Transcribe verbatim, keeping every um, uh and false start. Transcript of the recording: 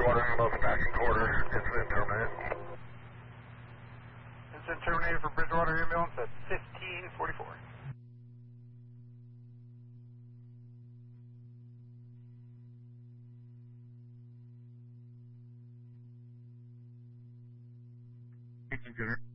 Bridgewater ambulance back in quarter. Incident terminated. Incident terminated for Bridgewater ambulance at fifteen forty-four. Junior.